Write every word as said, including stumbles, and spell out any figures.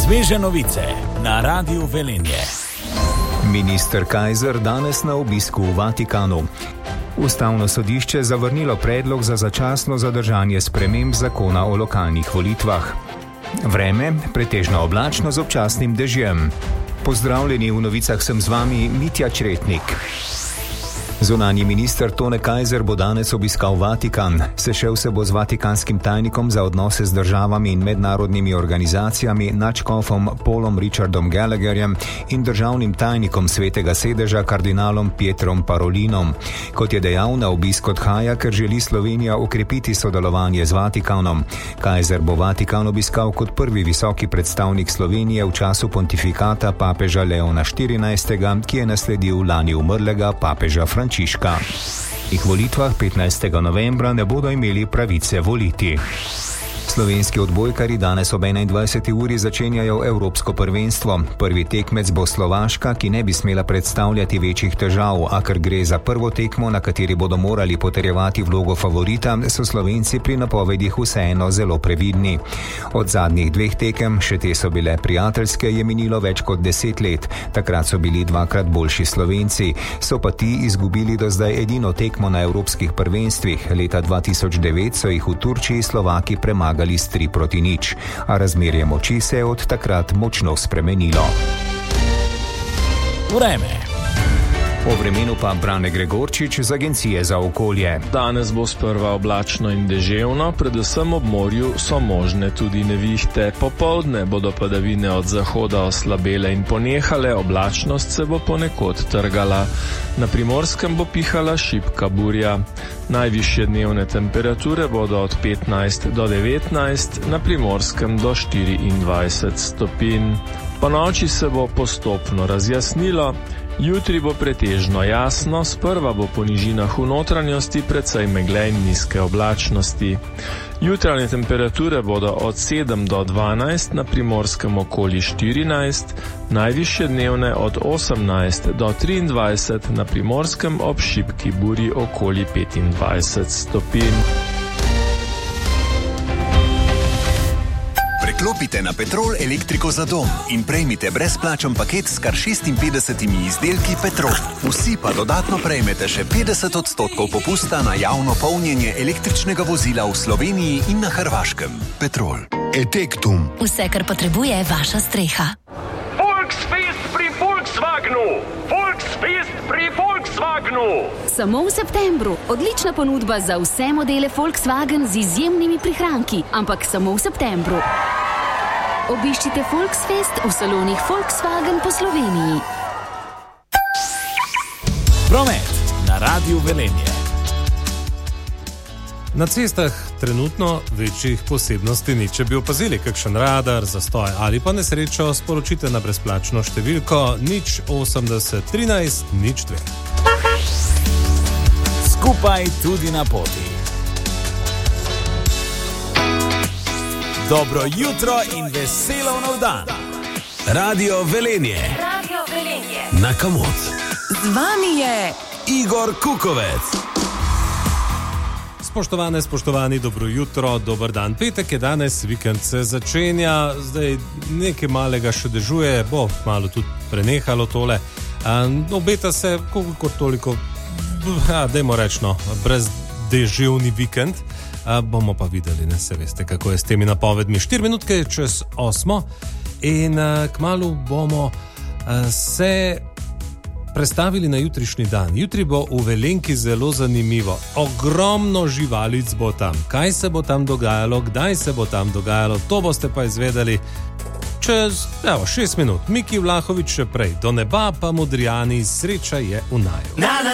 Sveže novice na Radiu Velenje. Minister Kajzer danes na obisku v Vatikanu. Ustavno sodišče zavrnilo predlog za začasno zadržanje sprememb zakona o lokalnih volitvah. Vreme pretežno oblačno z občasnim dežjem. Pozdravljeni, v novicah sem z vami Mitja Čretnik. Zunanji minister Tone Kajzer bo danes obiskal Vatikan. Sešel se bo z vatikanskim tajnikom za odnose z državami in mednarodnimi organizacijami nadškofom Paulom Richardom Gallagherjem in državnim tajnikom Svetega sedeža kardinalom Pietrom Parolinom. Kot je dejal, na obisk odhaja, ker želi Slovenija okrepiti sodelovanje z Vatikanom. Kajzer bo Vatikan obiskal kot prvi visoki predstavnik Slovenije v času pontifikata papeža Leona štirinajstega, ki je nasledil lani umrlega papeža Frančiška. V teh volitvah petnajstega novembra ne bodo imeli pravice voliti. Slovenski odbojkarji danes ob enaindvajseti uri začenjajo evropsko prvenstvo. Prvi tekmec bo Slovaška, ki ne bi smela predstavljati večjih težav, a ker gre za prvo tekmo, na kateri bodo morali potrjevati vlogo favorita, so Slovenci pri napovedih vseeno zelo previdni. Od zadnjih dveh tekem, še te so bile prijateljske, je minilo več kot deset let. Takrat so bili dvakrat boljši Slovenci. So pa ti izgubili do zdaj edino tekmo na evropskih prvenstvih. Leta dva tisoč devet so jih v Turčiji Slovaki premagali s tri proti nič, a razmerje moči se je od takrat močno spremenilo. Vreme. O vremenu pa Brane Gregorčič z Agencije za okolje. Danes bo sprva oblačno in deževno, predvsem ob morju so možne tudi nevihte. Popoldne bodo padavine od zahoda oslabele in ponehale, oblačnost se bo ponekod trgala. Na Primorskem bo pihala šibka burja. Najvišje dnevne temperature bodo od petnajst do devetnajst, na Primorskem do štiriindvajset stopinj. Po noči se bo postopno razjasnilo. Jutri bo pretežno jasno, sprva bo po nižinah v notranjosti precej megle in nizke oblačnosti. Jutranje temperature bodo od sedem do dvanajst, na Primorskem okoli štirinajst, najvišje dnevne od osemnajst do triindvajset, na Primorskem ob šibki burji okoli petindvajset stopinj. Preklopite na Petrol elektriko za dom in prejmite brezplačen paket s kar šestinpetdesetimi izdelki Petrol. Vsi pa dodatno prejmete še petdeset odstotkov popusta na javno polnjenje električnega vozila v Sloveniji in na Hrvaškem. Petrol. Etektum. Vse, kar potrebuje vaša streha. Volksfest pri Volkswagenu! Volksfest pri Volkswagenu! Samo v septembru. Odlična ponudba za vse modele Volkswagen z izjemnimi prihranki, ampak samo v septembru. Obiščite Volksfest v salonih Volkswagen po Sloveniji. Promet na Radiu Velenje. Na cestah trenutno večjih posebnosti ni. Če bi opazili kakšen radar, zastoj ali pa nesrečo, sporočite na brezplačno številko nič osemdeset trinajst nič dve. Skupaj tudi na poti. Dobro jutro in veselo nov dan. Radio Velenje. Radio Velenje. Na Kamot. Z vami je Igor Kukovec. Spoštovane, spoštovani, dobro jutro, dober dan. Petek je danes, vikend se začenja, zdaj nekaj malega še dežuje, bo malo tudi prenehalo tole. Um, obeta se, koliko toliko, ja, dajmo reči, no, brez deževni vikend. Uh, bomo pa videli, ne se veste, kako je s temi napovedmi. Štiri minutke čez osmo in uh, kmalu bomo uh, se prestavili na jutrišnji dan. Jutri bo v Velenki zelo zanimivo. Ogromno živalic bo tam. Kaj se bo tam dogajalo, kdaj se bo tam dogajalo, to boste pa izvedeli čez, evo, šest minut. Miki Vlahovič še prej. Do neba pa Modrijani, sreča je v naju.